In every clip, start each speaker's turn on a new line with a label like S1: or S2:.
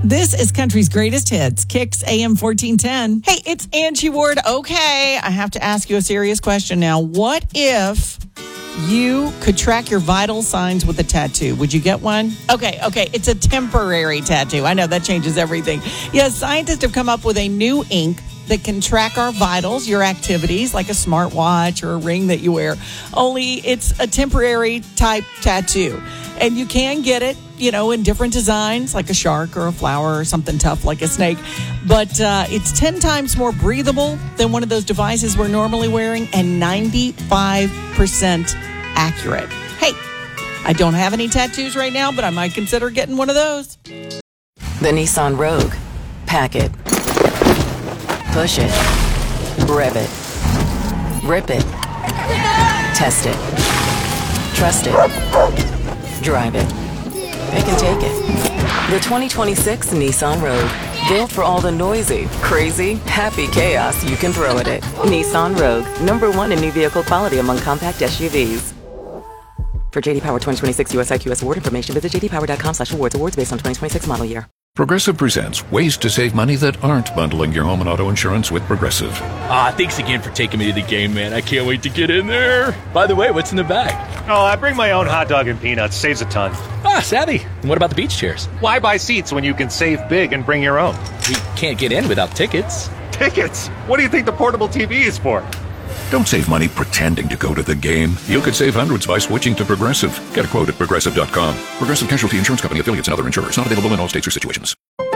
S1: This is Country's Greatest Hits, Kicks AM 1410. Hey, it's Angie Ward. Okay, I have to ask you a serious question now. What if you could track your vital signs with a tattoo? Would you get one? Okay, it's a temporary tattoo. I know that changes everything. Yes, scientists have come up with a new ink that can track our vitals, your activities, like a smartwatch or a ring that you wear. Only it's a temporary type tattoo. And you can get it, in different designs, like a shark or a flower or something tough like a snake. But it's 10 times more breathable than one of those devices we're normally wearing and 95% accurate. Hey, I don't have any tattoos right now, but I might consider getting one of those.
S2: The Nissan Rogue. Pack it. Push it. Rev it. Rip it. Test it. Trust it. Drive it. Pick and take it. The 2026 Nissan Rogue. Built for all the noisy, crazy, happy chaos you can throw at it. Nissan Rogue. #1 in new vehicle quality among compact SUVs. For JD Power 2026 US IQS award information, visit jdpower.com/awards. Awards based on 2026 model year.
S3: Progressive presents ways to save money that aren't bundling your home and auto insurance with Progressive.
S4: Thanks again for taking me to the game, man. I can't wait to get in there. By the way, what's in the bag?
S5: Oh, I bring my own hot dog and peanuts. Saves a ton.
S4: Savvy. And what about the beach chairs?
S5: Why buy seats when you can save big and bring your own?
S4: We can't get in without tickets.
S5: Tickets? What do you think the portable TV is for?
S3: Don't save money pretending to go to the game. You could save hundreds by switching to Progressive. Get a quote at Progressive.com. Progressive Casualty Insurance Company, affiliates, and other insurers. Not available in all states or situations.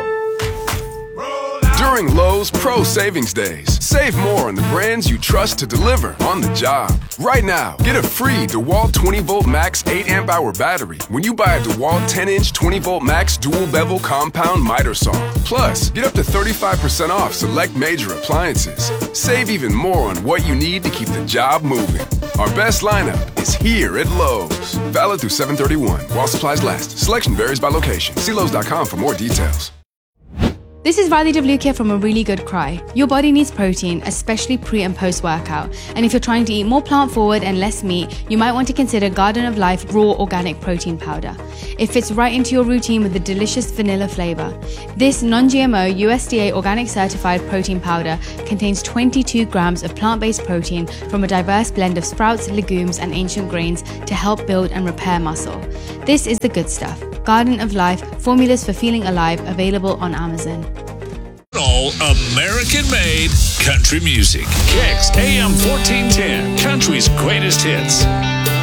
S6: During Lowe's Pro Savings Days, save more on the brands you trust to deliver on the job. Right now, get a free DeWalt 20-volt max 8-amp-hour battery when you buy a DeWalt 10-inch 20-volt max dual-bevel compound miter saw. Plus, get up to 35% off select major appliances. Save even more on what you need to keep the job moving. Our best lineup is here at Lowe's. Valid through 7/31 while supplies last. Selection varies by location. See Lowe's.com for more details.
S7: This is Riley DeVluke from A Really Good Cry. Your body needs protein, especially pre and post workout. And if you're trying to eat more plant forward and less meat, you might want to consider Garden of Life Raw Organic Protein Powder. It fits right into your routine with a delicious vanilla flavor. This non-GMO USDA organic certified protein powder contains 22 grams of plant-based protein from a diverse blend of sprouts, legumes, and ancient grains to help build and repair muscle. This is the good stuff. Garden of Life, formulas for feeling alive, available on Amazon.
S8: All American-made country music. Kicks AM 1410, country's greatest hits.